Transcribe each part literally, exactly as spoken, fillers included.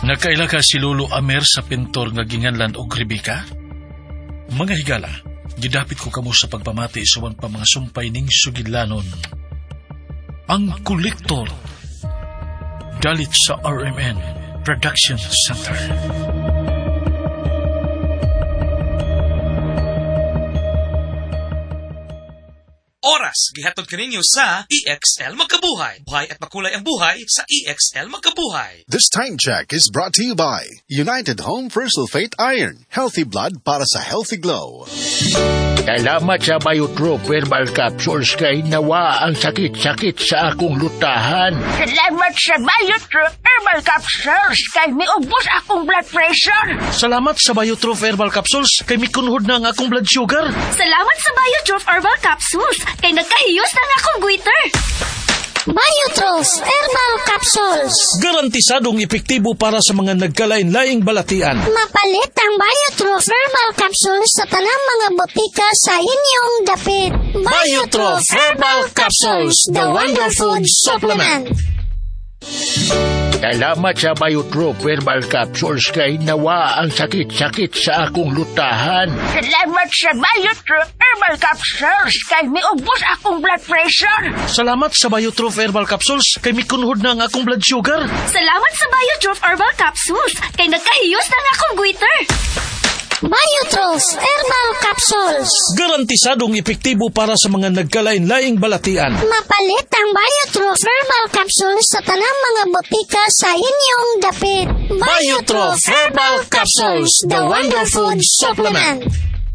Nakaila ka si Lolo Amer sa pintor nga ginganlan og Rebecca? Mga higala, gidapit ko kamo sa pagpamati sa wan pa mga sumpay ning sugidlanon. Ang kolektor dalit sa R M N Production Center. Oras, gihatod kaninyo sa E X L Magkabuhay. Buhay at makulay ang buhay sa E X L Magkabuhay. This time check is brought to you by United Home for Sulfate Iron. Healthy blood para sa healthy glow. Salamat sa Biotrope Herbal Capsules kay nawa ang sakit-sakit sa akong lutahan. Salamat sa Biotrope Herbal Capsules kay miubos akong blood pressure. Salamat sa Biotrope Herbal Capsules kay mikunhod na ang akong blood sugar. Salamat sa Biotrope Herbal Capsules kay nagkahiyos na nga akong goiter. Biotrope Herbal Capsules. Garantisadong epektibo para sa mga nagkalain-laing balatian. Mapalit ang Biotrope Herbal Capsules sa tanang mga botika sa inyong dapit. Biotrope Herbal Capsules, the Wonder Food Supplement. Salamat sa Biotrope Herbal Capsules kay nawa ang sakit-sakit sa akong lutahan. Salamat sa Biotrope Herbal Capsules kay miubos akong blood pressure. Salamat sa Biotrope Herbal Capsules kay mikunhod na ang akong blood sugar. Salamat sa Biotrope Herbal Capsules kay nagkahiyos na nga akong goiter. Biotrope Herbal Capsules. Garantisadong epektibo para sa mga nagkalain-laing balatian. Mapalit ang Biotrope Herbal Capsules sa tanang mga botika sa inyong dapit. Biotrope Herbal Capsules, the Wonder Food Supplement.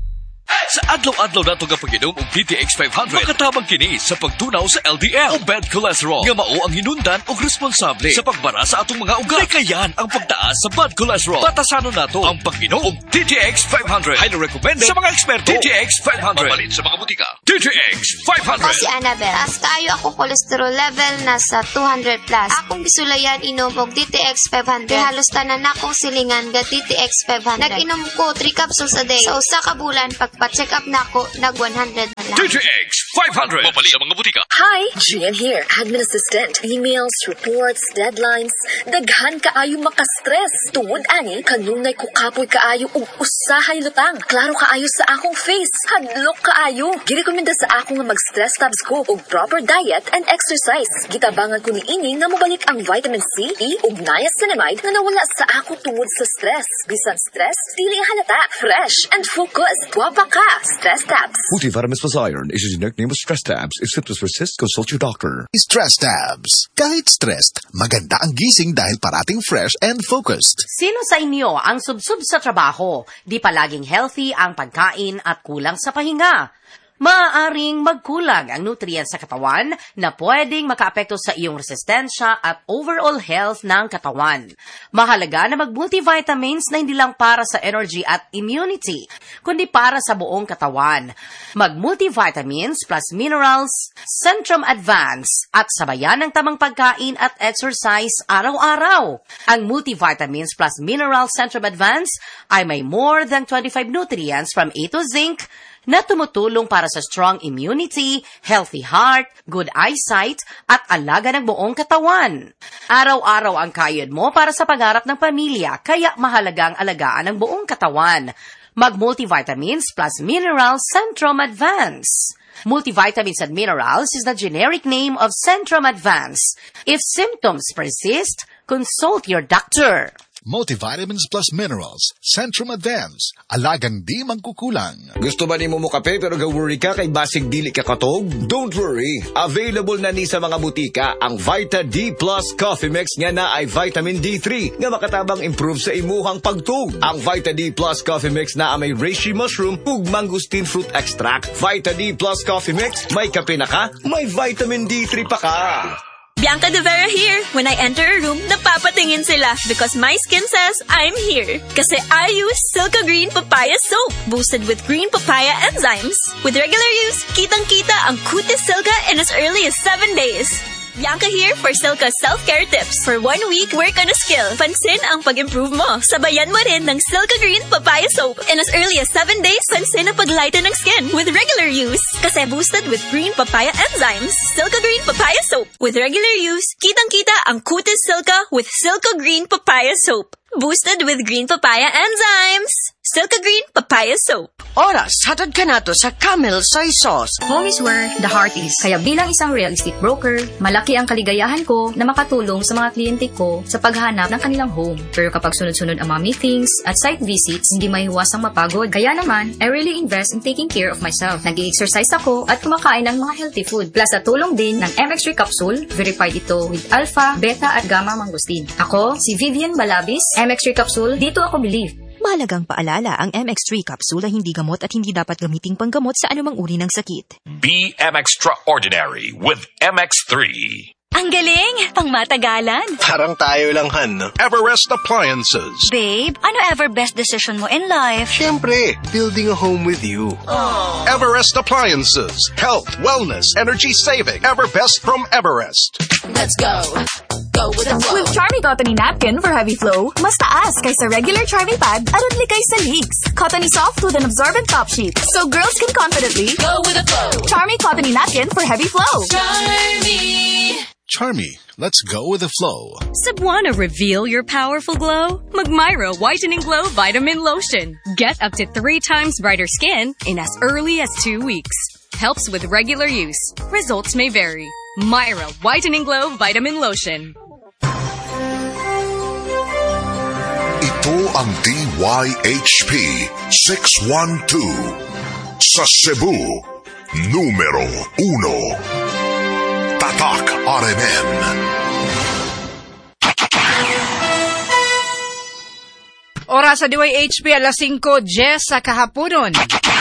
Sa adlaw-adlaw nato nga pag-inom og D T X five hundred, makatabang kini sa pagtunaw sa L D L o bad cholesterol nga mao ang hinundan og responsable sa pagbara sa atong mga ugat. Kayan ang pagtaas sa bad cholesterol. Batasanon nato ang pag-inom og D T X five hundred. Highly recommended sa mga eksperto. D T X five hundred. Mapalit sa mga butika. D T X five hundred. Ako si Annabelle. As kayo ako cholesterol level nasa two hundred plus. Akong bisulayan inom og D T X five hundred. Halos tanan akong silingan ga D T X five hundred. Nag-inom ko three capsules a day. Sa usa ka bulan pagpa-check up na ako, nag one hundred na lang. D T X five hundred. Mapalit sa mga butika. Hi, Gian here, admin assistant. Emails, reports, deadlines, daghan kaayo makastress. Tungod ani, kanunay ko kapoy kaayo ug usahay lutang. Klaro kaayo sa akong face. Hadlok kaayo. Girekomenda sa akong nga mag-stress tabs ko ug proper diet and exercise. Gitabangan ko ni ini nga mobalik ang vitamin C, E ug niacinamide nga nawala sa ako tungod sa stress. Bisan stress, dili halata, fresh and focused. Guwapa ka. Stress Tabs. Multivitamins plus iron is a generic name of Stress Tabs. If symptoms persist, consult your doctor. Stress Tabs. Kahit stressed, maganda ang gising dahil parating fresh and focused. Sino sa inyo ang subsub sa trabaho? Di palaging healthy ang pagkain at kulang sa pahinga? Maaaring magkulang ang nutrients sa katawan na pwedeng makaapekto sa iyong resistensya at overall health ng katawan. Mahalaga na mag-multivitamins na hindi lang para sa energy at immunity, kundi para sa buong katawan. Mag-multivitamins plus minerals, Centrum Advance at sabayan ng tamang pagkain at exercise araw-araw. Ang multivitamins plus minerals Centrum Advance ay may more than twenty-five nutrients from A to zinc na tumutulong para sa strong immunity, healthy heart, good eyesight, at alaga ng buong katawan. Araw-araw ang kayod mo para sa pangarap ng pamilya, kaya mahalagang alagaan ang buong katawan. Mag-multivitamins plus minerals Centrum Advance. Multivitamins and minerals is the generic name of Centrum Advance. If symptoms persist, consult your doctor. Multivitamins plus minerals, Centrum Advance, alagang di mangkukulang. Gusto ba ni mo mo kape pero ga-worry ka kay basig dili ka katog? Don't worry. Available na ni sa mga butika ang Vita D Plus Coffee Mix nga na ay vitamin D three nga makatabang improve sa imuhang pagtug. Ang Vita D Plus Coffee Mix na may reishi mushroom ug mangosteen fruit extract. Vita D Plus Coffee Mix, may kape na ka, may vitamin D three pa ka. Bianca De Vera here. When I enter a room, napapatingin sila because my skin says I'm here. Kasi I use Silka Green Papaya Soap, boosted with green papaya enzymes. With regular use, kitang-kita ang kutis Silka in as early as seven days. Bianca here for Silka self-care tips. For one week, work on a skill. Pansin ang pag-improve mo. Sabayan mo rin ng Silka Green Papaya Soap. In as early as seven days, pansin ang pag-lighten ng skin with regular use. Kasi boosted with green papaya enzymes. Silka Green Papaya Soap. With regular use, kitang-kita ang kutis Silka with Silka Green Papaya Soap. Boosted with green papaya enzymes. Silka Green Papaya Soap. Oras, hatad ka na to sa Camel Soy Sauce. Home is where the heart is. Kaya bilang isang real estate broker, malaki ang kaligayahan ko na makatulong sa mga kliyente ko sa paghahanap ng kanilang home. Pero kapag sunod-sunod ang mga meetings at site visits, hindi maiiwasang mapagod. Kaya naman, I really invest in taking care of myself. Nag-i-exercise ako at kumakain ng mga healthy food. Plus, sa tulong din ng M X three Capsule, verified ito with alpha, beta at gamma mangosteen. Ako, si Vivian Balabis, M X three Capsule, dito ako believe. Mahalagang paalala, ang M X three capsule ay hindi gamot at hindi dapat gamiting panggamot sa anumang uri ng sakit. Be M Extraordinary with M X three. Ang galing! Pangmatagalan! Parang tayo lang, Han. Everest Appliances. Babe, ano ever best decision mo in life? Siyempre, building a home with you. Aww. Everest Appliances. Health, wellness, energy saving. Everbest from Everest. Let's go. Go with the flow. With Charmy Cottony Napkin for heavy flow, mas taas kaysa regular Charmy Pad at likay sa leaks. Cottony soft with an absorbent top sheet, so girls can confidently go with the flow. Charmy Cottony Napkin for heavy flow. Charmy. Charmy, let's go with the flow. Cebuana, reveal your powerful glow? Magmyra Whitening Glow Vitamin Lotion. Get up to three times brighter skin in as early as two weeks. Helps with regular use. Results may vary. Myra Whitening Glow Vitamin Lotion. Ito ang D Y H P six one two. Sa Cebu, numero uno. Tatak R M N. Oras sa D Y H P alas singko Jess sa kahaponon.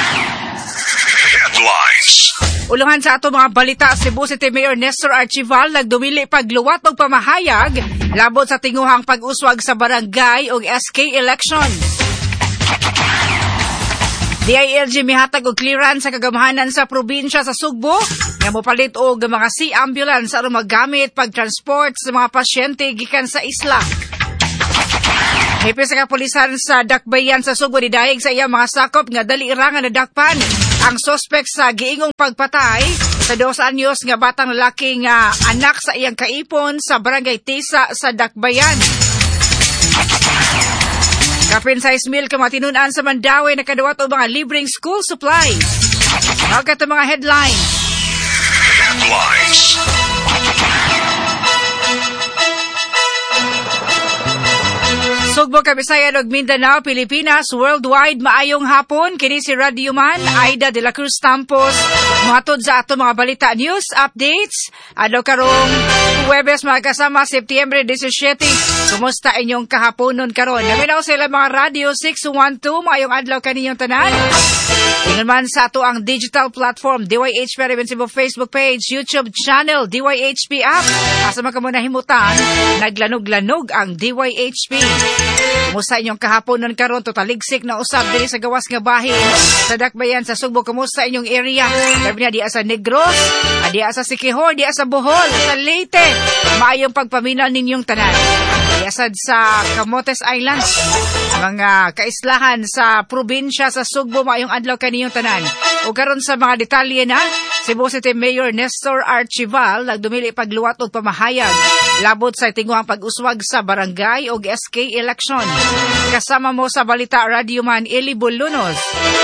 Headlines. Uluhan sa ato mga balita, Cebu City Mayor Nestor Archival nagdumili pagluwat og pamahayag labot sa tinguhang pag-uswag sa barangay og S K elections. D I L G mihatag og clearance sa kagamahanan sa probinsya sa Sugbo nga mopalit og mga sea ambulance aron magamit pagtransport sa mga pasyente gikan sa isla. Hepe sa kapulisan sa Dakbayan sa Sugbo didayeg sa iyang mga sakop nga dali ra nga nadakpan ang suspect sa giingong pagpatay sa dos anyos nga batang lalaki nga anak sa iyang kaipon sa barangay Tisa sa Dakbayan. Kapin sa ismil kamatinunan sa Mandawi na kadawat o mga libreng school supplies. Mga kata mga headlines. Headlines. Sugbo, Kabisayan ug Mindanao, Pilipinas, worldwide, maayong hapon. Kini si Radio Man, Aida de la Cruz Tampos. Matod sa ato mga balita news, updates. Ano karong Huwebes, mga kasama, Septyembre seventeen. Kumusta inyong kahaponon karon? Naminaw sila mga Radio six one two, maayong adlaw kaninyong tanan. Tingnan man sa ato ang digital platform, D Y H P Revensibo Facebook page, YouTube channel, D Y H P app. Asa man ka muna himutan, naglanog-lanog ang D Y H P. Kumusta inyong kahapon nun karon totaligsik na usab diri sa gawas nga bahin sa Dakbayan sa Sugbo. Kumusta inyong area? Labi na diya sa Negros, diya sa Siquijor, diya sa Bohol, sa Leyte. Maayong pagpaminaw ninyong tanan. Diya sad sa Camotes Island, mga kaislahan sa probinsya sa Sugbo, maayong adlaw kaninyong tanan. O karon sa mga detalye na, Cebu City Mayor Nestor Archival nagdumili pagluwat og pamahayag labot sa tinguhang pag-uswag sa barangay og S K election. Kasama mo sa balita Radio Man Eli Bulunos.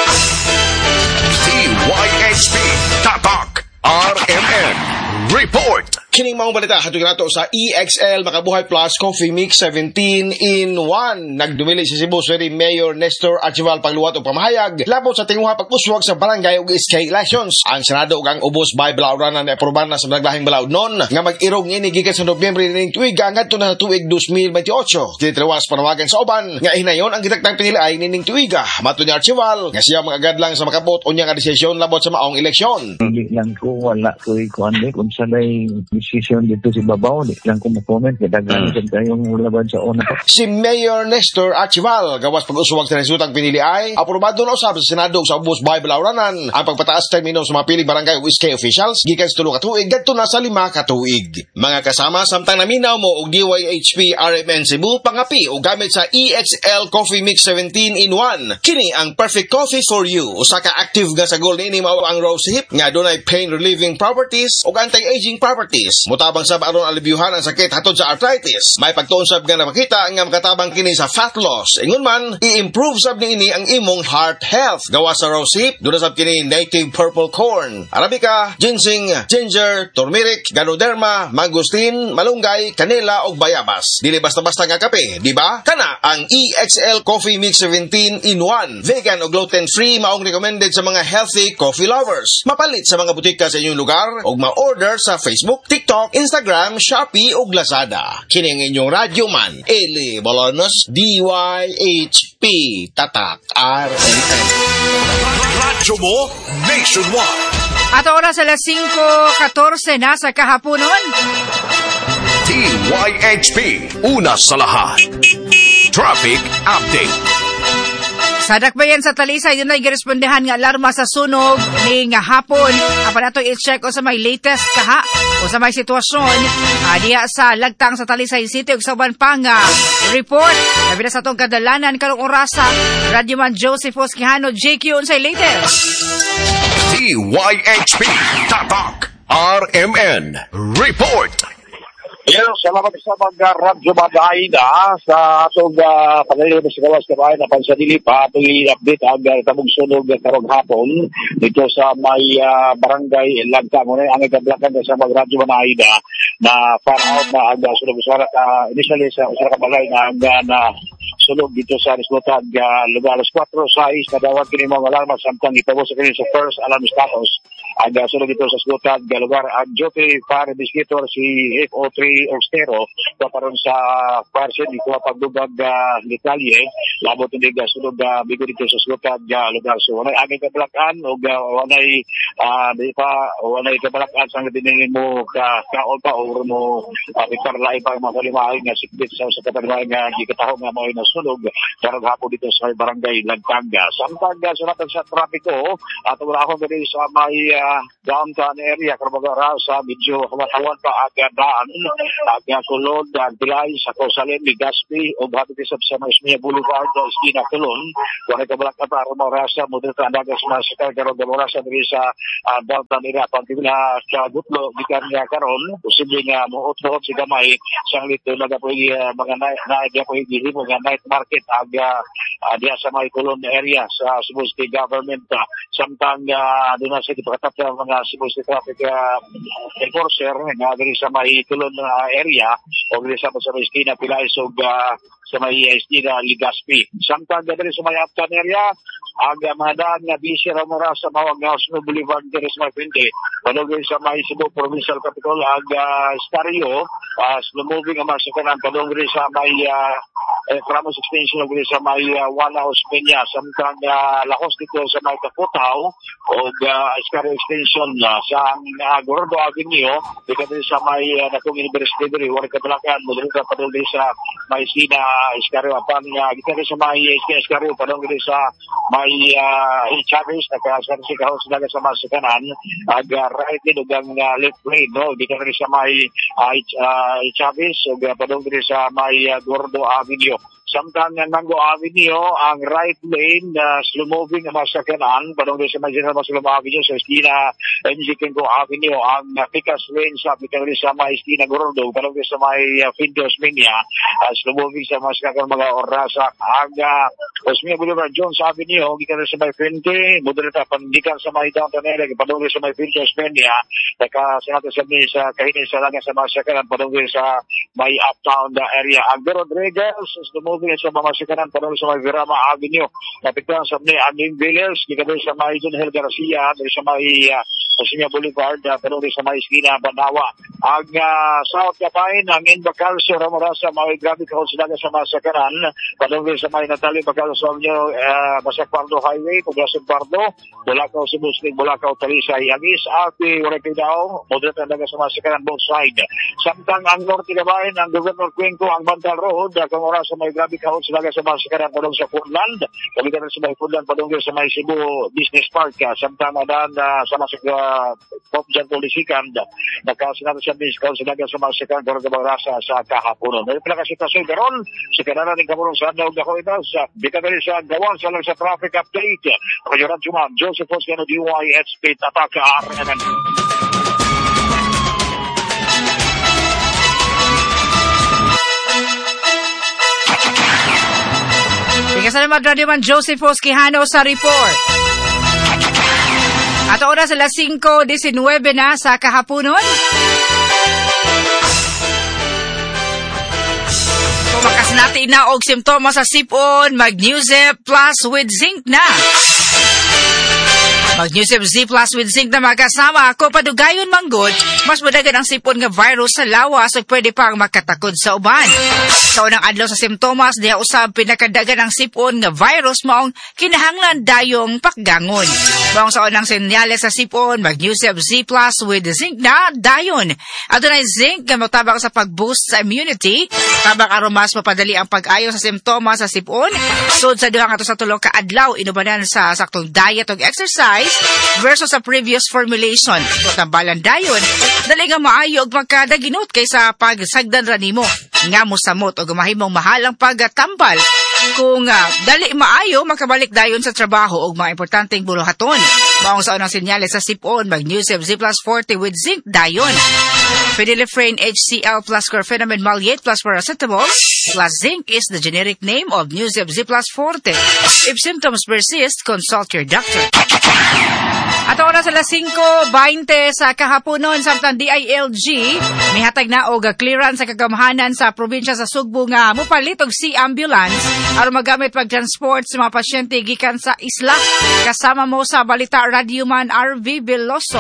D Y H P Tatak R M N Report. Kining mga balita hatug nato sa E X L Makabuhay Plus Coffee Mix seventeen in one. Nagdumili si Cebu City Mayor Nestor Archival pagluwat og pamahayag labot sa tinguha pag-uswag sa barangay ug S K elections. Ang Senado ug ang ubos by Balauran na aprobar na sa naglahing balaod non nga mag-irog ini gikan sa Nobyembre ning tuig ngadto na tuig twenty twenty-eight. Titrewas panawagan sa uban nga hinayon ang gitaktang piniliay nining tuiga. Matud ni Archival nga siya magagad lang sa makabot unya nga desisyon labot sa maong eleksyon. Hindi lang ko wala ko ikuan kung sanay decision dito si Babaw, di lang ko mag-comment kaya daghan tayong laban sa una. Si Mayor Nestor Archival gawas pag-uswag sa resultang pinili ay aprobado na usab sa Senado sa ubos by Balauranan ang pagpataas termino sa mga piling barangay o S K officials gikan sa tulo ka tuig gadto na sa lima ka tuig. Mga kasama, samtang naminaw mo og D Y H P R M N Cebu pangapi o gamit sa E X L Coffee Mix seventeen in one. Kini ang perfect coffee for you. Usa ka active nga sagol niini mao ang rose hip nga dunay pain relieving properties ug anti-aging properties. arthritis. Mutabang sab aron alibyuhan ang sakit hatod sa arthritis. May pagtuon sab nga nakita nga makatabang kini sa fat loss. Ingon man, i-improve sab niini ang imong heart health. Gawa sa rosehip, duna sab kini native purple corn, arabica, ginseng, ginger, turmeric, ganoderma, mangosteen, malunggay, kanela ug bayabas. Dili basta-basta nga kape, di ba? Kana ang E X L Coffee Mix seventeen in one. Vegan o gluten-free, maong recommended sa mga healthy coffee lovers. Mapalit sa mga butika sa inyong lugar o ma-order sa Facebook, TikTok, Instagram, Shopee o Lazada. Kining inyong radyo man, Eli Bolonos, D Y H P, Tatak, R M N. Radyo mo, nationwide. At oras alas singko fourteen na sa kahaponon. D Y H P, una sa lahat. Traffic Update. Sa dakbayan sa Talisay, yun ay girespondehan nga alarma sa sunog ni nga hapon. Apa nato i-check o sa may latest kaha o sa may sitwasyon uh, diya sa lagtang sa Talisay City ug sa uban pang uh, report. Labi na sa itong kadalanan karong orasa. Radio Man Joseph Osquijano, J Q unsay latest. D Y H P, Tatak, R M N, Report. Yes, salamat sa mag-radyo Badaida sa atong uh, paglalibos sa gawas kabayan na pansadili pa atong i-update ang uh, tabong sunog karong hapon dito sa may uh, barangay Lagtang. Ang ikablakan sa mag-radyo Badaida na far out na ang uh, sunog sa uh, initially sa usara kabalay na ang uh, na sunog dito sa Risbotag uh, lugar alas four sais kadawat kini mga alarma samtang ipabos sa kini sa first alarm status. Ang uh, sunog dito sa Risbotag uh, lugar ang duty fire investigator si F O three Oxtero paparon sa parcel dito pagdugag uh, detalye labot ni ga sunog uh, bigo dito sa Risbotag uh, lugar so walay agay kabalakan o uh, walay uh, di pa walay kabalakan sang diningin mo ka kaon pa o mo uh, iparlay pa mga kalimahay nga sikbit sa sa katarbayan nga gikataho nga mo na sunog karong hapon dito sa barangay Lagtanga. Samtang uh, sunatan sa trapiko at wala akong dito sa may uh, downtown area karong sa medyo kawatawan pa agadaan agya Kulon dan Bilay sa Cosalén ni Gaspi o bahati sa sa Masmia Boulevard sa Esquina Kulon wala ka balak para mo rasa mo dito andagas mas sa karong gamorasa diri sa uh, downtown area pantila sa Gutlo gikan niya karon posible nga mo otro si gamay sang lito nagapoy uh, mga na na po gihimo nga night market aga uh, diya sa may Kulon area sa Cebu City Government uh, samtang uh, doon na sa ipakatap ng mga Cebu City Traffic uh, enforcer nga diri sa may Kulon uh, area o diri sa sa Esquina Pilay so uh, sa may Esquina Ligaspi samtang diri sa may Uptown area aga madaan nga busy ra mo ra sa mawag nga Osmo Boulevard diri sa may Pinte padulong sa may Cebu Provincial Capital aga Estario uh, slow moving ang masakanan padulong diri sa may uh, eh, Ramos Extension of sa may uh, Wala Ospeña samtang uh, lakos dito sa may Kaputaw o uh, Escario Extension uh, sa uh, Gordo Avenue dito sa may uh, Natong University diri wala kabalakan mo dito padung diri sa may Sina Escario apan uh, dito sa may Escario padung diri sa may uh, Chavez na kasar si kahos daga sa masakanan ag uh, right dito gang uh, left lane no dito sa may uh, uh, Chavez o uh, padung diri sa may uh, Gordo Avenue samtang ng Mango Avenue ang right lane na uh, slow moving ang masakanan padung sa General Maslow Avenue sa Esquina M G Kengo Avenue ang uh, Picas lane sa Picas sa may Esquina Gordo padung sa may uh, Findos Minya uh, slow moving sa masakanan mga orasa ang uh, Osmia Boulevard Jones Avenue gikan sa may Fuente moderata pandikan sa may downtown area padung sa may Findos Minya naka sinato sa ni sa kahinis sa lang sa masakanan padung sa may Uptown area ang Rodriguez slow moving sa mamasikanan padung sa may Virama Avenue napitan sa ni Aning Villas gikan sa may John Hel Garcia sa may uh, Osmia Boulevard uh, padung sa may Esquina Banawa ang uh, South Kapain ang Inbacal sa Ramorasa may grabe ka sa daga sa masakanan padung sa may Natalie Bacal sa inyo uh, Basak Pardo Highway Poblacion Pardo Bulacau Cebu City Bulacau Talisay Agis Ati Warekidao moderate ang daga sa masakanan both side samtang ang Norte Kabayan ang Governor Cuenco ang Bantal Road uh, kung oras sa may grabe ka sa daga sa masakanan padung sa Foodland kabitan sa may Foodland padung sa may Cebu Business Park uh, samtang adan uh, sa masakanan Pop Jan Polisikan nakasinado sa Biskaw sa daga sa masakanan karong gabarasa sa kahaponon may pala kasi tasay karon sa kanaran ng kamulong sa daw dako ito sa bikadali sa gawan sa lang sa traffic update Rajuran Jumam Joseph Oscano D Y H P Tataka R N N Salamat Radio Man Joseph Quijano sa report. At oras alas singko disenwebe na sa kahaponon. Tumakas natin na og simptomas sa sipon, Magnesium Plus with Zinc na. Magnesium Z Plus with Zinc na magkasama ako padugayon manggod, mas madagan ang sipon nga virus sa lawas ug pwede pang makatakod sa uban. Sa unang adlaw sa simptomas, diha usab pinakadagan ang sipon nga virus maong kinahanglan dayong pakgangon. Maong sa unang senyales sa sipon, Magnesium Z Plus with Zinc na dayon. Adunay zinc nga motabang sa pag-boost sa immunity, tabang aron mas mapadali ang pag-ayo sa simptomas sa sipon. Sud sa duha nga sa tulo ka adlaw inubanan sa saktong diet ug exercise versus sa previous formulation. Tambalan dayon, dali nga maayo og magkadaginot kaysa pagsagdan ra nimo nga mosamot o gumahimong mahalang pagtambal. Kung uh, dali maayo, makabalik dayon sa trabaho og mga importanteng buluhaton. Maong sa unang senyales sa sipon, Magnesium Z Plus forty with Zinc dayon. Phenylephrine H C L plus Chlorpheniramine Maleate plus Paracetamol plus Zinc is the generic name of Magnesium Z Plus forty. If symptoms persist, consult your doctor. At oras alas singko beinte sa kahaponon samtang D I L G mihatag na og clearance sa kagamhanan sa probinsya sa Sugbo nga mopalit og sea ambulance aron magamit pag-transport sa mga pasyente gikan sa isla. Kasama mo sa Balita Radio Man R V Veloso.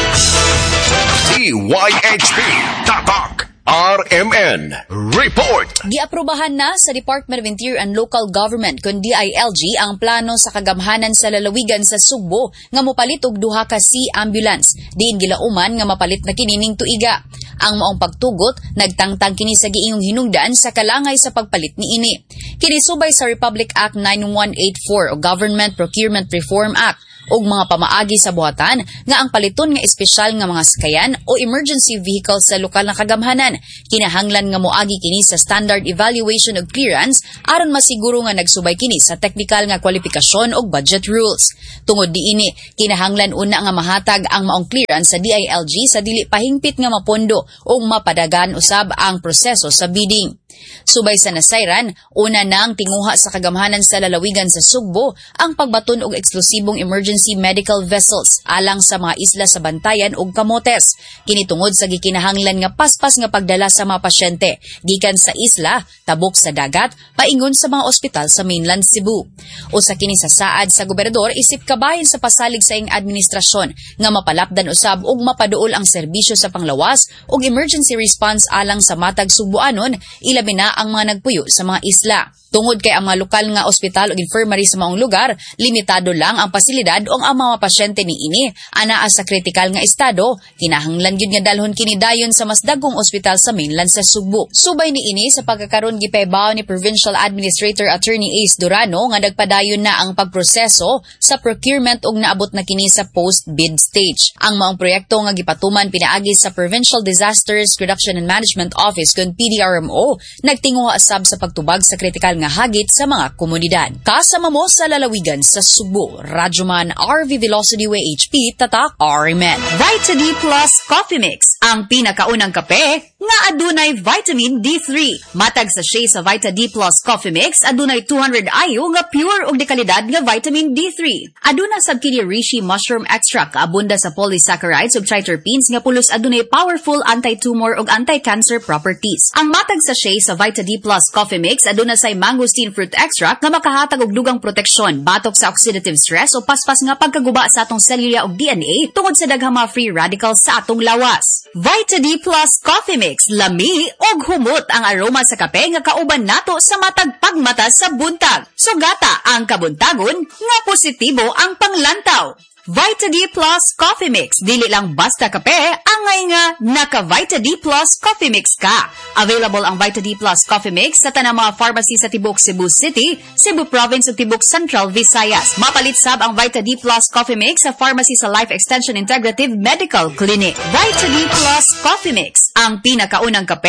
D Y H P Tatak R M N Report. Giaprobahan na sa Department of Interior and Local Government kun D I L G ang plano sa kagamhanan sa lalawigan sa Sugbo nga mopalit og duha ka sea ambulance. Diin gilauman nga mapalit na kini ning tuiga. Ang maong pagtugot nagtangtang kini sa giingong hinungdan sa kalangay sa pagpalit niini. Kini subay sa Republic Act nine one eight four o Government Procurement Reform Act ug mga pamaagi sa buhatan nga ang paliton nga espesyal nga mga sakayan o emergency vehicles sa lokal na kagamhanan kinahanglan nga moagi kini sa standard evaluation ug clearance aron masiguro nga nagsubay kini sa teknikal nga kwalifikasyon ug budget rules. Tungod diini kinahanglan una nga mahatag ang maong clearance sa D I L G sa dili pahingpit nga mapondo ug mapadagan usab ang proseso sa bidding. Subay sa nasayran, una nang tinguha sa kagamhanan sa lalawigan sa Sugbo ang pagbaton og eksklusibong emergency medical vessels alang sa mga isla sa Bantayan ug Camotes. Kini tungod sa gikinahanglan nga paspas nga pagdala sa mga pasyente gikan sa isla, tabok sa dagat, paingon sa mga ospital sa mainland Cebu. Usa kini sa saad sa gobernador isip kabahin sa pasalig sa ing administrasyon nga mapalapdan usab ug mapaduol ang serbisyo sa panglawas ug emergency response alang sa matag Sugboanon ilabi na ang mga nagpuyo sa mga isla. Tungod kay ang mga lokal nga ospital o infirmary sa maong lugar, limitado lang ang pasilidad o ang mga pasyente ni ini anaa sa kritikal nga estado, kinahanglan gyud nga dalhon kini dayon sa mas dagkong ospital sa mainland sa Sugbo. Subay ni ini sa pagkakaron gipaybaw ni Provincial Administrator Attorney Ace Durano nga nagpadayon na ang pagproseso sa procurement ug naabot na kini sa post-bid stage. Ang maong proyekto nga gipatuman pinaagi sa Provincial Disasters Reduction and Management Office kun P D R M O nagtinguha asab sa pagtubag sa kritikal nga hagit sa mga komunidad. Kasama mo sa lalawigan sa Sugbo, Radyoman R V Velocity W H P Tatak R M N. Vita D Plus Coffee Mix, ang pinakaunang kape nga adunay vitamin D three. Matag sa sachet sa Vita D Plus Coffee Mix adunay two hundred I U nga pure ug dekalidad nga vitamin D three. Aduna sab kini reishi mushroom extract abunda sa polysaccharides ug triterpenes nga pulos adunay powerful anti-tumor ug anti-cancer properties. Ang matag sa sachet sa Vita D Plus Coffee Mix aduna say mangosteen fruit extract nga makahatag og dugang proteksyon batok sa oxidative stress o paspas nga pagkaguba sa atong selula ug D N A tungod sa daghang mga free radicals sa atong lawas. Vita D Plus Coffee Mix, lami og humot ang aroma sa kape nga kauban nato sa matag pagmata sa buntag. Sugata ang kabuntagon nga positibo ang panglantaw. Vita D Plus Coffee Mix, dili lang basta kape, angay nga naka Vita D Plus Coffee Mix ka. Available ang Vita D Plus Coffee Mix sa tanang mga pharmacy sa Tibok Cebu City, Cebu Province ug Tibok Central Visayas. Mapalit sab ang Vita D Plus Coffee Mix sa pharmacy sa Life Extension Integrative Medical Clinic. Vita D Plus Coffee Mix, ang pinakaunang kape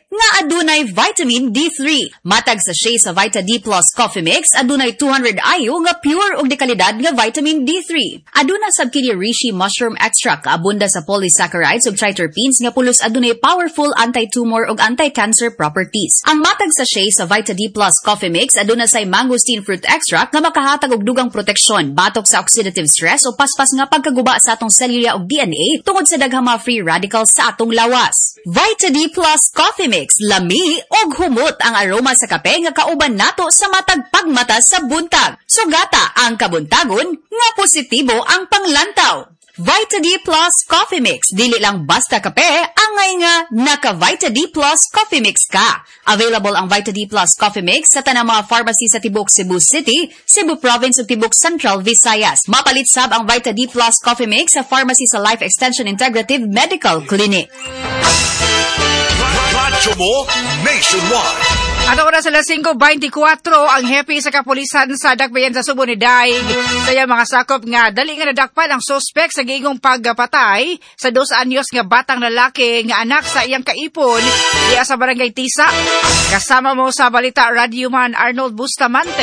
nga adunay vitamin D three. Matag sa sachet sa Vita D Plus Coffee Mix adunay two hundred I U nga pure ug dekalidad nga vitamin D three. Aduna sab kini reishi mushroom extract kaabunda sa polysaccharides ug triterpenes nga pulos adunay powerful anti-tumor ug anti-cancer properties. Ang matag sa sachet sa Vita D Plus Coffee Mix aduna say mangosteen fruit extract nga makahatag og dugang proteksyon batok sa oxidative stress o paspas nga pagkaguba sa atong selula ug D N A tungod sa daghang mga free radicals sa atong lawas. Vita D Plus Coffee Mix, lami og humot ang aroma sa kape nga kauban nato sa matag pagmata sa buntag. Sugata ang kabuntagon nga positibo ang panglantaw. Vita D Plus Coffee Mix, dili lang basta kape, angay nga naka Vita D Plus Coffee Mix ka. Available ang Vita D Plus Coffee Mix sa tanang mga pharmacy sa Tibok Cebu City, Cebu Province ug Tibok Central Visayas. Mapalit sab ang Vita D Plus Coffee Mix sa pharmacy sa Life Extension Integrative Medical Clinic. Radyo mo nationwide. At oras sa lasingko twenty-four, ang hepe sa kapulisan sa Dakbayan sa Subo ni Daig saya mga sakop nga dali nga nadakpan ang suspek sa giingong pagpatay sa dos anyos nga batang lalaki nga anak sa iyang kaipon iya sa Barangay Tisa. Kasama mo sa balita Radio Man Arnold Bustamante.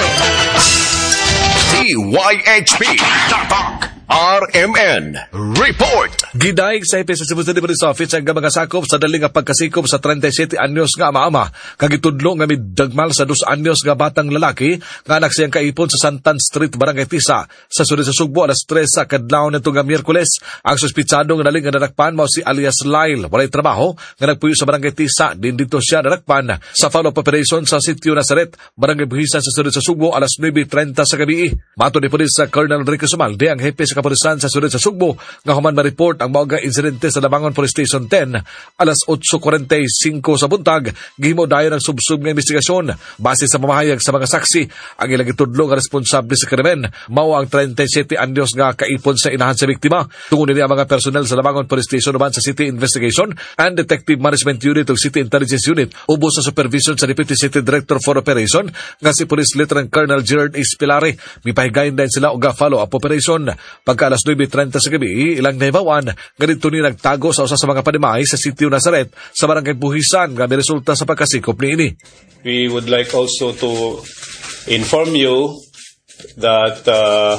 D Y H P Tatak R M N Report. Gidaig sa Hepe sa Cebu City Police Office ang mga sakop sa daling nga pagkasikop sa thirty-seven anyos nga ama-ama kagitudlo nga midagmal sa dos anyos nga batang lalaki nga anak siyang kaipon sa Santan Street, Barangay Tisa sa sulod sa Sugbo alas tres sa kadlaw nito nga Miyerkules. Ang suspitsado nga daling nga nadakpan mao si alias Lyle, walay trabaho nga nagpuyo sa Barangay Tisa. Din dito siya nadakpan sa follow-up operation sa Sitio Nazaret, Barangay Buhisan sa sulod sa Sugbo alas nine thirty sa gabi. Mato ni Police sa Colonel Ricky Sumalde ang hepe sa kapulisan sa sulod sa Sugbo nga human ma-report ang mga insidente sa Labangon Police Station ten alas eight forty-five sa buntag. Gihimo dayon ang subsub nga investigasyon base sa mamahayag sa mga saksi. Ang ilang itudlo nga responsable sa krimen mao ang thirty-seven anyos nga kaipon sa inahan sa biktima. Tungod nila ang mga personnel sa Labangon Police Station uban sa City Investigation and Detective Management Unit ug City Intelligence Unit ubos sa supervision sa Deputy City Director for Operation nga si Police Lieutenant Colonel Gerard Espilare. Mipahigayon din sila og follow-up operation. Pagka alas nine thirty sa gabi, ilang naibawan ganito ni nagtago sa usa sa mga panimay sa Sitio Nazaret sa Barangay Buhisan nga may resulta sa pagkasikop ni ini. We would like also to inform you that uh,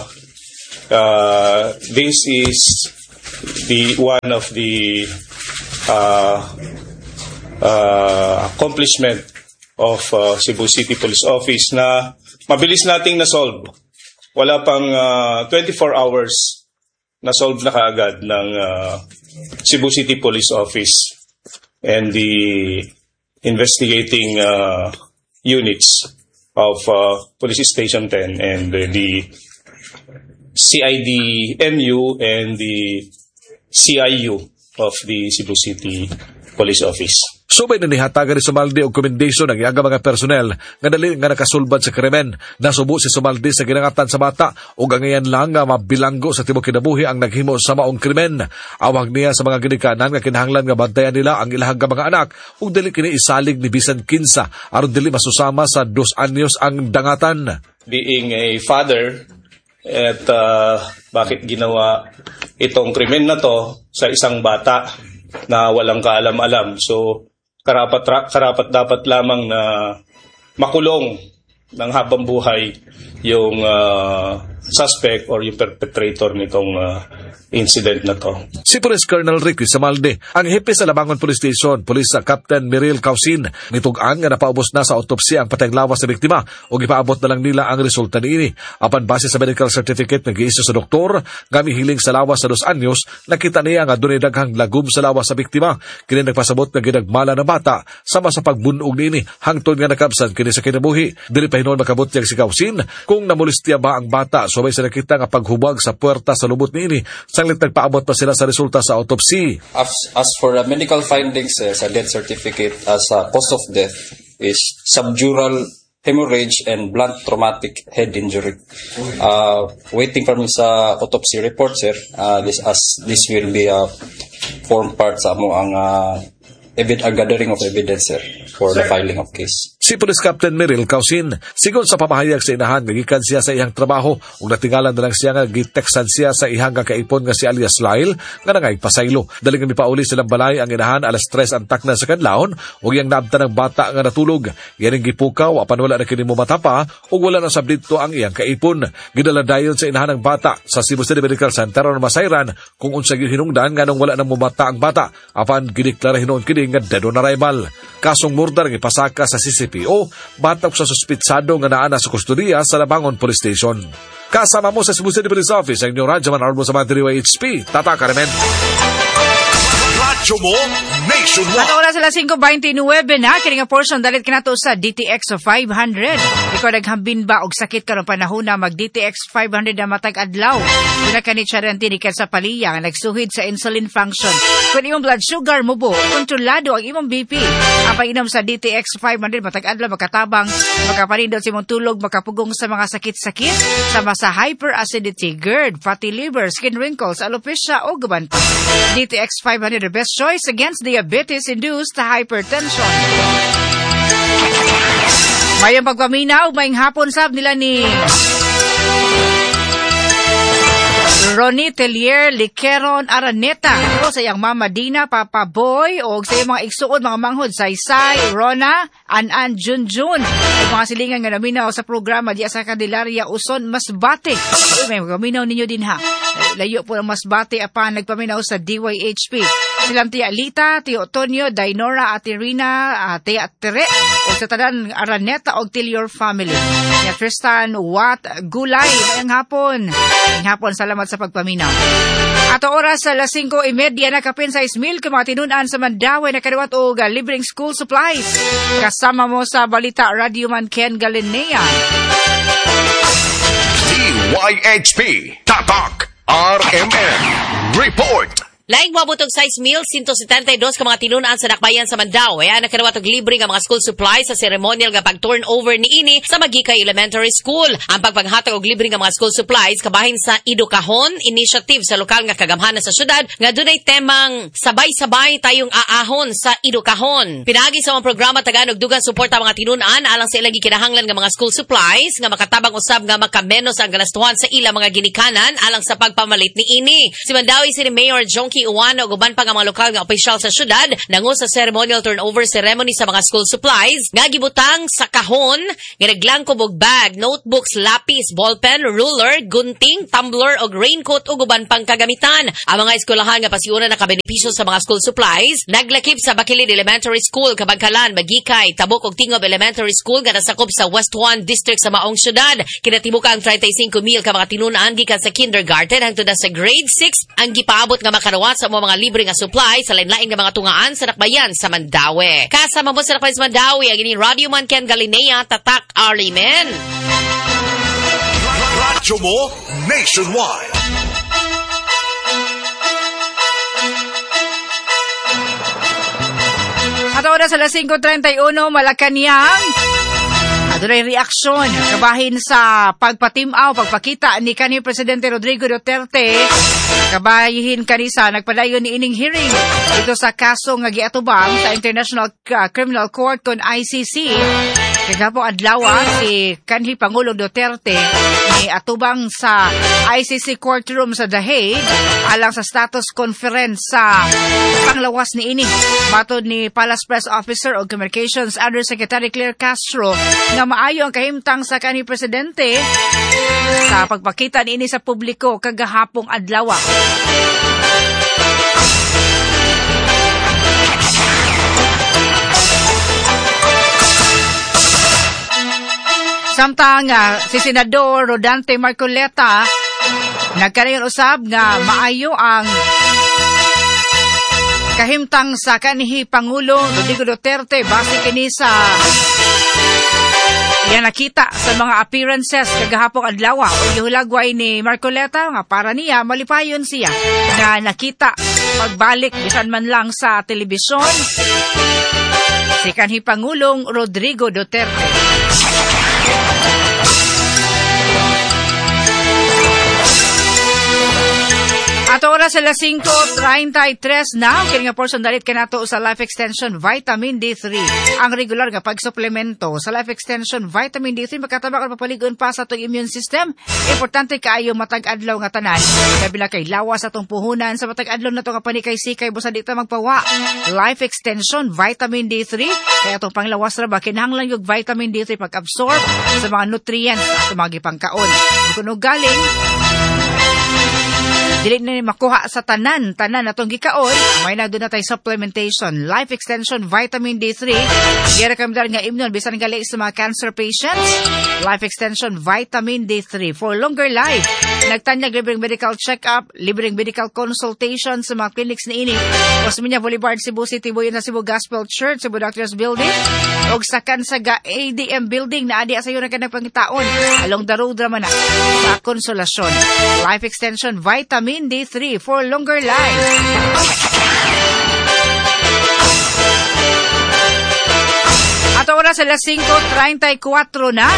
uh, this is the one of the uh, uh, accomplishment of uh, Cebu City Police Office na mabilis nating na-solve. Wala pang uh, twenty-four hours na-solve na kaagad ng uh, Cebu City Police Office and the investigating uh, units of uh, Police Station ten and uh, the C I D M U and the C I U of the Cebu City Police Office. Subay na nihatagan ni Sumalde og commendation ang iyang mga personnel nga dali nga nakasulbad sa krimen. Nasubo si Sumalde sa ginangatan sa bata ug angayan lang nga mabilanggo sa tibuok kinabuhi ang naghimo sa maong krimen. Awag niya sa mga ginikanan nga kinahanglan nga bantayan nila ang ilahang mga anak ug dili kini isalig ni bisan kinsa aron dili masusama sa dos anyos ang dangatan. Being a father at uh, bakit ginawa itong krimen na to sa isang bata na walang kaalam-alam. So karapat karapat dapat lamang na makulong ng habang buhay yung uh, suspect or yung perpetrator nitong uh, incident na to. Si Police Colonel Ricky Sumalde, ang hepe sa Labangon Police Station, Police Captain Miril Causin, nitugang nga napaubos na sa autopsy ang patayng lawas sa biktima o ipaabot na lang nila ang resulta niini. Apan base sa medical certificate na giisyu sa doktor, gami hiling sa lawas sa dos anyos, nakita niya nga dunay daghang lagom sa lawas sa biktima. Kini nagpasabot nga ginagmala na bata sama sa pagbunog niini hangtod nga nakabsan kini sa kinabuhi. Dili pa hinon makabot si Causin kung namulistya ba ang bata. So may sa nakita nga paghubag sa puwerta sa lubot niini. Sanglit nagpaabot pa sila sa resulta sa autopsy. As, as for the medical findings uh, sa death certificate as a uh, cause of death is subdural hemorrhage and blunt traumatic head injury. Uh, waiting for me sa autopsy report, sir. Uh, this as this will be a uh, form part sa mo ang uh, evid- a gathering of evidence, sir, for sir, the filing of case. Si Police Captain Meril Causin, sigon sa pamahayag sa inahan, nagikan siya sa iyang trabaho ug natingalan na lang siya nga giteksan siya sa ihang kaipon nga si alias Lyle nga nangay pasaylo. Dali nga mipauli silang balay ang inahan alas tres ang takna sa kadlawon ug yang naabtan ng bata nga natulog. Yan ang gipukaw apan wala na kini mo matapa ug wala na sabdito ang iyang kaipon. Gidala dayon sa inahan ng bata sa Cebu City Medical Center na masayran kung unsa hinungdan nganong wala na mumata ang bata apan gideklara hinuon kini nga dead on arrival. Kasong murder nga ipasaka sa C C P O batok sa suspitsado nga naa na sa kustodiya sa Labangon Police Station. Kasama mo sa Cebu City Police Office ang inyong radyo man armo sa mga Y H P Tatak Armen. Radyo mo nationwide. At oras sila five twenty-nine na kini nga portion dalit kinato sa D T X five hundred. Ikaw naghambin ba og sakit karon panahon na mag D T X five hundred na matag adlaw. Una kanit siya rin tinikan sa paliya nga nagsuhid sa insulin function. Kung imong blood sugar mo bo, kontrolado ang imong B P. Ang pag-inom sa D T X five hundred matag adlaw makatabang, makaparindot sa imong tulog, makapugong sa mga sakit-sakit, sama sa hyperacidity, GERD, fatty liver, skin wrinkles, alopecia o guban pa. D T X five hundred the best choice against diabetes-induced hypertension. Mayang pagpaminaw, mayang hapon sab nila ni Ronnie Tellier Liqueron Araneta. O sa iyang mama Dina, Papa Boy, o sa iyang mga igsuon, mga manghod, Saysay, Rona, Anan, Junjun. Ang mga silingan nga naminaw sa programa di sa Candelaria, Uson, Masbate. May magaminaw ninyo din ha. Layo po ang Masbate apan nagpaminaw sa D Y H P. Silang Tia Alita, Tio Tonyo, Dainora, Ate Rina, uh, Tia Tere, o sa tanan Araneta o till your family. Tia Tristan, Wat, Gulay, ngayong hapon. Ngayong hapon, salamat sa pagpaminaw. Ato oras sa alas cinco thirty na kapin sa Ismil, kumatinunan sa Mandawi na kariwat o uh, libreng school supplies. Kasama mo sa Balita Radio Man Ken Galinea. D Y H P Tatak R M N Report. Laing mabutog size meal, one seventy-two ka mga tinunaan sa Dakbayan sa Mandawi. Ayan, nakarawa og libre nga mga school supplies sa ceremonial nga pag-turnover ni ini sa Magikay Elementary School. Ang pagpanghatag og libre nga mga school supplies kabahin sa Edukahon initiative sa lokal nga kagamhanan sa syudad nga dunay temang sabay-sabay tayong aahon sa Edukahon. Pinagi sa mga programa taganog dugang suporta mga tinunaan alang sa ilang gikinahanglan nga mga school supplies nga makatabang usab nga makamenos ang galastuhan sa ilang mga ginikanan alang sa pagpamalit ni ini. Si Mandawi City Mayor Jonky Uwano ug uban pa nga mga lokal nga opisyal sa syudad nangu sa ceremonial turnover ceremony sa mga school supplies nga gibutang sa kahon nga naglangkob og bag, notebooks, lapis, ballpen, ruler, gunting, tumbler ug raincoat ug uban pang kagamitan. Ang mga eskwelahan nga pasiuna nakabenepisyo sa mga school supplies naglakip sa Bacilid Elementary School, Kabangkalan, Magikay, Tabuk ug Tingob Elementary School nga nasakop sa West one District sa maong syudad. Kinatibuk ang thirty-five mil ka mga tinunaan gikan sa kindergarten hangtod sa grade six ang gipaabot nga makarawa sa mga libre nga supply sa lain-lain nga mga tungaan sa Dakbayan sa Mandawi. Kasama mo sa Dakbayan sa Mandawi ang ini Radio Man Ken Galinea Tatak Arlimen. Radyo mo nationwide. At oras sa alas cinco thirty-one, Malacanang. Adunay reaksyon kabahin sa pagpatimaw, pagpakita ni kanhi Presidente Rodrigo Duterte. Kabahin kanisa nagpadayon ni ining hearing ito sa kaso nga giatubang sa International Criminal Court kon I C C. Kagapong adlaw si kanhi Pangulong Duterte ni atubang sa I C C courtroom sa The Hague alang sa status conference sa panglawas ni ini. Matod ni Palace Press Officer o Communications Undersecretary Claire Castro nga maayo ang kahimtang sa kanhi Presidente sa pagpakita ni ini sa publiko kagahapong adlaw. Samtang uh, si Senador Rodante Marcoleta nagkanayon usab nga maayo ang kahimtang sa kanhi Pangulong Rodrigo Duterte base kini sa yan nakita sa mga appearances kagahapong adlaw o gihulagway ni Marcoleta nga para niya malipayon siya na nakita pagbalik bisan man lang sa telebisyon si kanhi Pangulong Rodrigo Duterte. Ato oras sa alas singko treinta y tres na, kini nga portion dalit kanato sa Life Extension Vitamin D three. Ang regular nga pagsuplemento sa Life Extension Vitamin D three makatabang at papaligon pa sa atong immune system. Importante kaayo matag adlaw nga tanan. Labi na kay lawas atong puhunan sa matag adlaw na to nga panikay-sikay busa dito magpawa. Life Extension Vitamin D three kay atong panglawas ra ba kinahanglan yung vitamin D three pag-absorb sa mga nutrients at mga gipangkaon. Kung galing dili na makuha sa tanan, tanan atong gikaon, may na doon na tayo supplementation. Life Extension Vitamin D three, i-recommendar nga immune, bisan gali sa mga cancer patients. Life Extension Vitamin D three for longer life. Nagtanyag libreng medical check-up, libreng medical consultation sa mga clinics ni ini. Osmeña Boulevard, Cebu City, Buyan na Cebu Gospel Church, Cebu Doctors Building, o sa Kansaga A D M Building na adi asayo na kanang pangitaon. Along the road naman na sa Konsolasyon. Life Extension Vitamin D three for longer life. At oras alas singko treinta y cuatro na.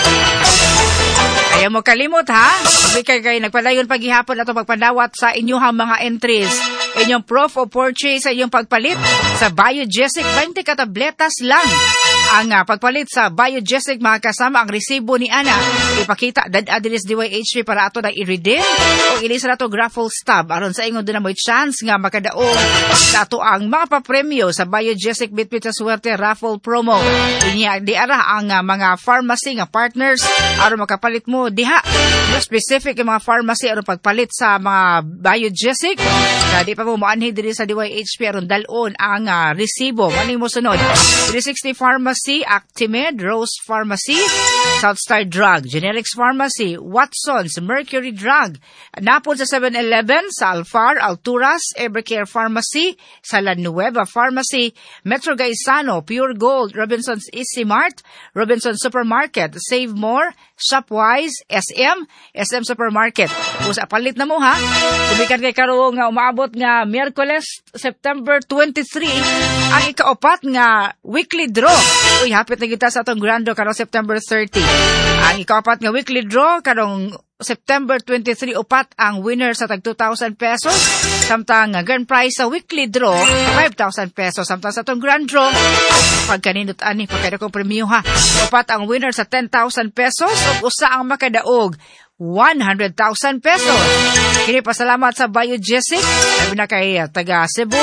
Ayaw mo kalimot ha. Bikay kayo nagpadayon paghihapon ato pagpadawat sa inyong mga entries. Inyong proof of purchase sa inyong pagpalit sa Biogesic twenty katabletas lang. Ang uh, pagpalit sa Biogesic mga kasama ang resibo ni Ana. Ipakita dad address D Y H P para ato na i-redeem o ilisa na to grapple stub. Aron sa ingon doon na may chance nga makadaog sa ato ang mga papremyo sa Biogesic Bitbit sa Suwerte raffle promo. Inya di ara ang uh, mga pharmacy nga partners aron makapalit mo diha. Specific yung mga pharmacy aron pagpalit sa mga Biogesic. Kaya di pa mo maanhi diri sa D Y H P aron dalon ang uh, resibo. Ano mo sunod? three sixty Pharmacy, Actimed, Rose Pharmacy, Southstar Drug, Generics Pharmacy, Watson's, Mercury Drug, napon sa seven eleven, sa Alfar, Alturas, Evercare Pharmacy, sa La Nueva Pharmacy, Metro Gaisano, Pure Gold, Robinson's Easy Mart, Robinson's Supermarket, Save More, Shopwise, S M, S M Supermarket. Kung sa palit na mo ha, kumikan kay karo nga umaabot nga Miyerkules, September twenty-three, ang ikaapat nga weekly draw. Uy, hapit na kita sa atong grand draw karong September thirty. Ang ikaapat nga weekly draw karong September twenty-three, upat ang winner sa tag two thousand pesos. Samtang grand prize sa weekly draw, five thousand pesos. Samtang sa atong grand draw, pagkaninot ani, pagkada kong premyo ha. Upat ang winner sa ten thousand pesos o usa ang makadaog one hundred thousand pesos. Kini pasalamat sa Biogesic, sabi na kay uh, taga Cebu.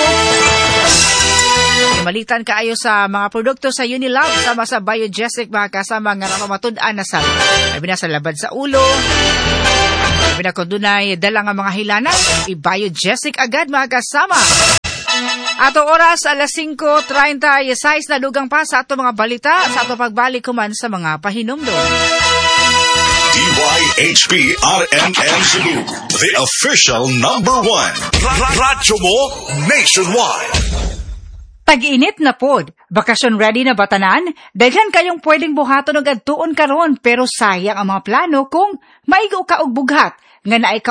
Malitan kaayo sa mga produkto sa Unilab sama sa Biogesic mga kasama nga napamatud-an na sa sabi na sa labad sa ulo. Sabi na kung dunay dala nga mga hilana, i-Biogesic agad mga kasama. Ato oras alas singko treinta y seis na dugang pa sa ato mga balita sa ato pagbalik kuman sa mga pahinumdom. D Y H P R M N Cebu, the official number one. Radyo mo nationwide. Tag-init na pod. Bakasyon ready na batanan? Daghan kayong pwedeng buhaton og adtuon karon pero sayang ang mga plano kung maigo ka og bughat nga naay ka